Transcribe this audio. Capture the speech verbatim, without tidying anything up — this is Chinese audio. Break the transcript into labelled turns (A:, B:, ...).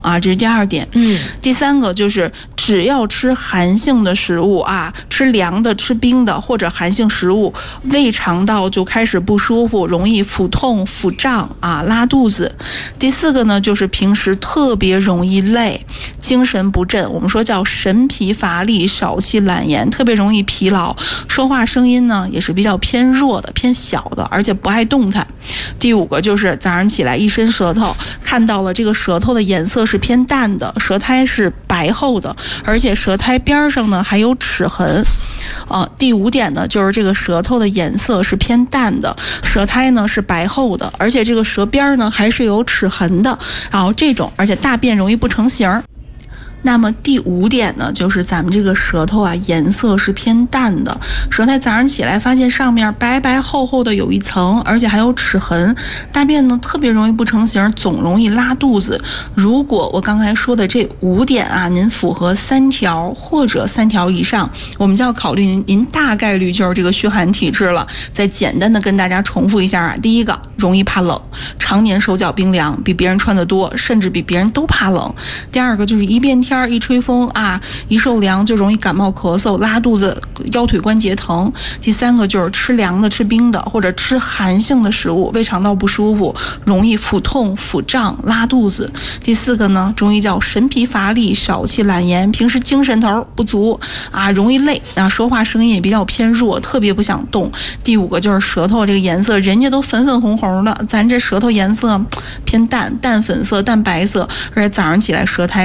A: 啊，这是第二点。
B: 嗯，
A: 第三个就是只要吃寒性的食物啊，吃凉的、吃冰的或者寒性食物，胃肠道就开始不舒服，容易腹痛、腹胀啊，拉肚子。第四个呢，就是平时特别容易累，精神不振，我们说叫神疲乏力、少气懒言，特别容易疲劳，说话声音呢也是比较偏弱的、偏小的，而且不爱动弹。第五个就是早上起来一伸舌头，看到了这个舌头的颜色是偏淡的，舌苔是白厚的，而且舌苔边上呢还有齿痕。呃，第五点呢，就是这个舌头的颜色是偏淡的，舌苔呢是白厚的，而且这个舌边呢还是有齿痕的，然后这种，而且大便容易不成形。那么第五点呢，就是咱们这个舌头啊，颜色是偏淡的，舌苔早上起来发现上面白白厚厚的有一层，而且还有齿痕，大便呢特别容易不成形，总容易拉肚子。如果我刚才说的这五点啊，您符合三条或者三条以上，我们就要考虑您您大概率就是这个虚寒体质了。再简单的跟大家重复一下啊，第一个，容易怕冷，常年手脚冰凉，比别人穿得多，甚至比别人都怕冷。第二个就是一变天一吹风啊，一受凉就容易感冒咳嗽、拉肚子、腰腿关节疼。第三个就是吃凉的、吃冰的或者吃寒性的食物，胃肠道不舒服，容易腹痛、腹胀、拉肚子。第四个呢，中医叫神疲乏力、少气懒言，平时精神头不足啊，容易累啊，说话声音也比较偏弱，特别不想动。第五个就是舌头这个颜色，人家都粉粉红红的，咱这舌头颜色偏淡，淡粉色、淡白色，而且早上起来舌苔